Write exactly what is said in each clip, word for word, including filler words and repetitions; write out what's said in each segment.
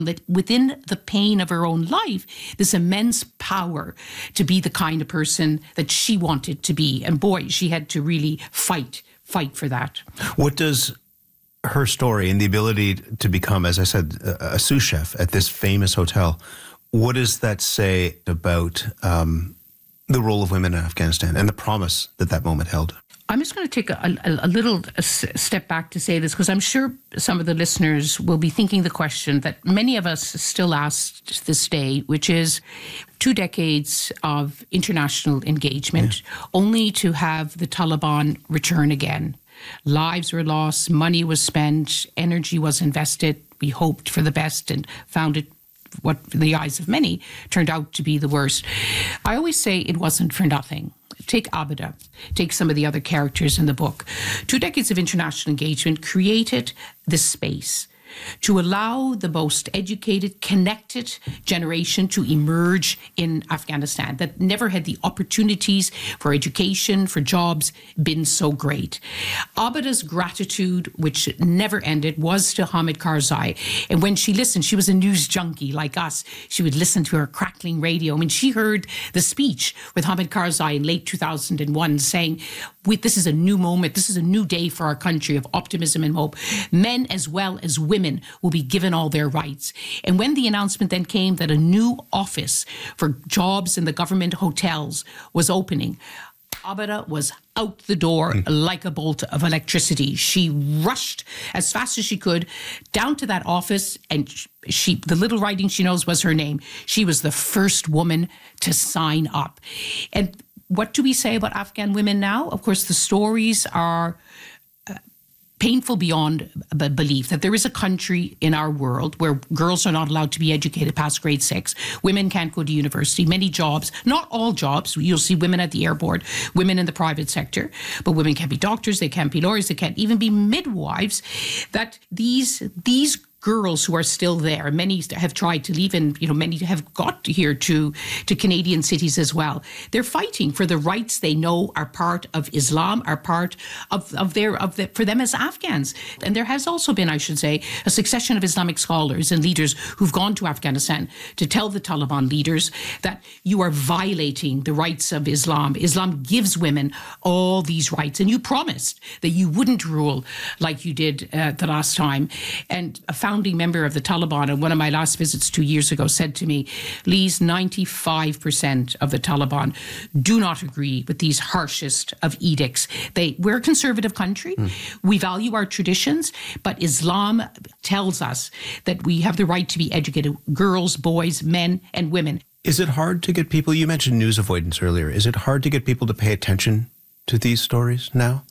that within the pain of her own life, this immense power to be the kind of person that she wanted to be. And boy, she had to really fight, fight for that. What does her story and the ability to become, as I said, a sous chef at this famous hotel, what does that say about um, the role of women in Afghanistan and the promise that that moment held? I'm just going to take a, a, a little a step back to say this, because I'm sure some of the listeners will be thinking the question that many of us still ask to this day, which is two decades of international engagement, yeah. only to have the Taliban return again. Lives were lost, money was spent, energy was invested. We hoped for the best and found it, what in the eyes of many turned out to be the worst. I always say it wasn't for nothing. Take Abida, take some of the other characters in the book. Two decades of international engagement created this space to allow the most educated, connected generation to emerge in Afghanistan that never had the opportunities for education, for jobs, been so great. Abida's gratitude, which never ended, was to Hamid Karzai. And when she listened, she was a news junkie like us. She would listen to her crackling radio. I mean, she heard the speech with Hamid Karzai in late two thousand one saying, this is a new moment, this is a new day for our country of optimism and hope. Men as well as women will be given all their rights. And when the announcement then came that a new office for jobs in the government hotels was opening, Abida was out the door mm. like a bolt of electricity. She rushed as fast as she could down to that office, and she, the little writing she knows was her name. She was the first woman to sign up. And what do we say about Afghan women now? Of course, the stories are uh, painful beyond b- belief, that there is a country in our world where girls are not allowed to be educated past grade six. Women can't go to university. Many jobs, not all jobs. You'll see women at the airport, women in the private sector, but women can't be doctors, they can't be lawyers, they can't even be midwives. That these these girls who are still there, many have tried to leave, and you know many have got here to to Canadian cities as well. They're fighting for the rights they know are part of Islam, are part of of their of the, for them as Afghans. And there has also been, I should say, a succession of Islamic scholars and leaders who've gone to Afghanistan to tell the Taliban leaders that you are violating the rights of Islam. Islam gives women all these rights, and you promised that you wouldn't rule like you did uh, the last time. And a founding member of the Taliban on one of my last visits two years ago said to me, Lise, ninety-five percent of the Taliban do not agree with these harshest of edicts. They, we're a conservative country. Mm. We value our traditions, but Islam tells us that we have the right to be educated, girls, boys, men, and women. Is it hard to get people, you mentioned news avoidance earlier, is it hard to get people to pay attention to these stories now?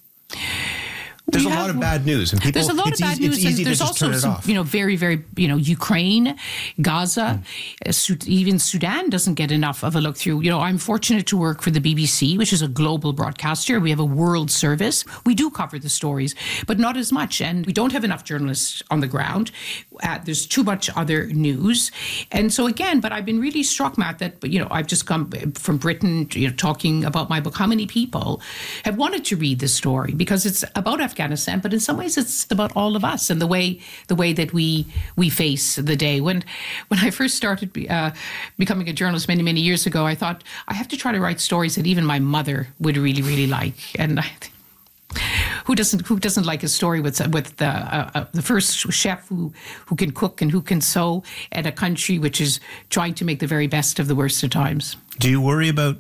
There's we a have, lot of bad news, and people. There's a lot of bad easy, news, and there's also some, you know, very, very, you know, Ukraine, Gaza, mm. even Sudan doesn't get enough of a look through. You know, I'm fortunate to work for the B B C, which is a global broadcaster. We have a world service. We do cover the stories, but not as much, and we don't have enough journalists on the ground. Uh, there's too much other news, and so again. But I've been really struck, Matt, that you know I've just come from Britain, you know, talking about my book. How many people have wanted to read this story because it's about Afghanistan? Afghanistan, but in some ways it's about all of us and the way the way that we we face the day. When when I first started uh, becoming a journalist many many years ago, I thought I have to try to write stories that even my mother would really really like. And I, who doesn't who doesn't like a story with with the uh, uh, the first chef who who can cook and who can sew at a country which is trying to make the very best of the worst of times? Do you worry about?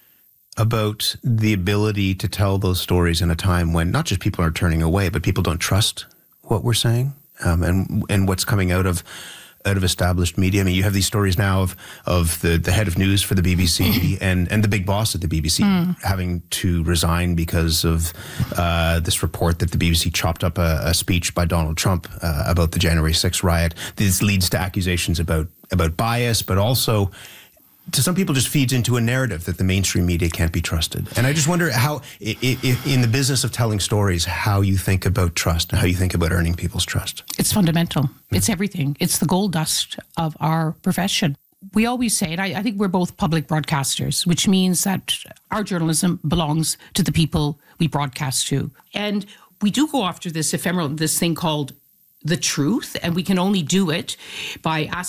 about the ability to tell those stories in a time when not just people are turning away, but people don't trust what we're saying um, and and what's coming out of out of established media? I mean, you have these stories now of of the, the head of news for the B B C and, and the big boss at the B B C mm. having to resign because of uh, this report that the B B C chopped up a, a speech by Donald Trump uh, about the January sixth riot. This leads to accusations about about bias, but also to some people just feeds into a narrative that the mainstream media can't be trusted. And I just wonder how, if, in the business of telling stories, how you think about trust and how you think about earning people's trust. It's fundamental. Mm. It's everything. It's the gold dust of our profession. We always say, and I, I think we're both public broadcasters, which means that our journalism belongs to the people we broadcast to. And we do go after this ephemeral, this thing called the truth, and we can only do it by asking